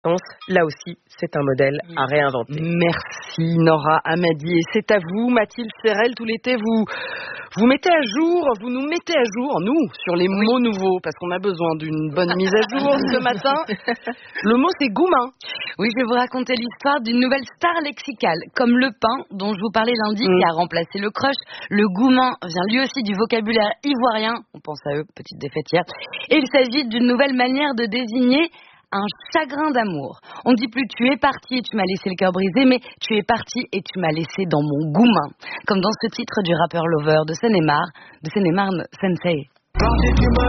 Là aussi, c'est un modèle à réinventer. Merci Nora Hamadi. Et c'est à vous, Mathilde Serrel, tout l'été, vous mettez à jour, vous nous mettez à jour, nous, sur les mots nouveaux, parce qu'on a besoin d'une bonne mise à jour ce matin. Le mot, c'est goumin. Oui, je vais vous raconter l'histoire d'une nouvelle star lexicale. Comme le pain, dont je vous parlais lundi, qui a remplacé le crush, le goumin vient lui aussi du vocabulaire ivoirien. On pense à eux, petite défaite hier. Et il s'agit d'une nouvelle manière de désigner un chagrin d'amour. On dit plus tu es parti et tu m'as laissé le cœur brisé, mais tu es parti et tu m'as laissé dans mon goumin. Comme dans ce titre du rappeur Lover de Seine-et-Marne, Sensei.